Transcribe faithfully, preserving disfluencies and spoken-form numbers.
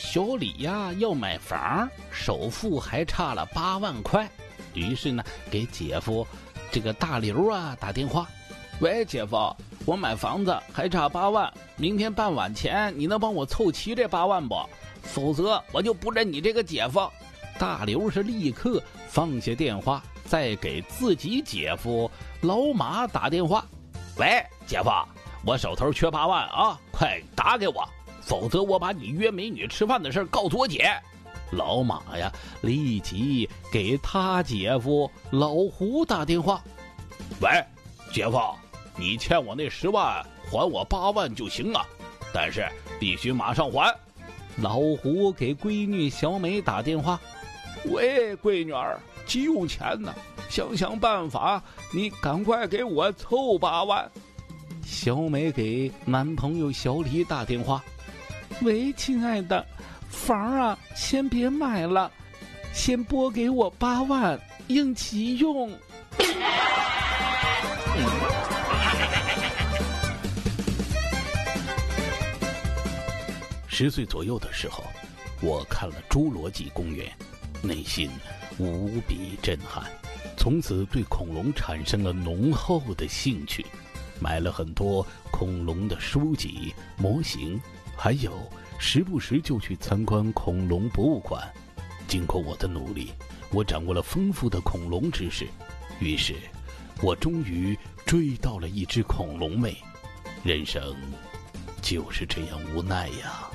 小李呀要买房，首付还差了八万块，于是呢给姐夫这个大刘啊打电话，喂，姐夫，我买房子还差八万，明天傍晚前你能帮我凑齐这八万不？否则我就不认你这个姐夫。大刘是立刻放下电话，再给自己姐夫老马打电话，喂，姐夫，我手头缺八万啊，快打给我，否则我把你约美女吃饭的事告诉我姐。老马呀立即给他姐夫老胡打电话，喂，姐夫，你欠我那十万还我八万就行啊，但是必须马上还。老胡给闺女小美打电话，喂，闺女儿，急用钱呢，想想办法，你赶快给我凑八万。小美给男朋友小李打电话，喂，亲爱的，房啊先别买了，先拨给我八万应急用。十岁左右的时候，我看了《侏罗纪公园》，内心无比震撼，从此对恐龙产生了浓厚的兴趣，买了很多恐龙的书籍、模型，还有时不时就去参观恐龙博物馆。经过我的努力，我掌握了丰富的恐龙知识，于是我终于追到了一只恐龙妹。人生就是这样无奈呀。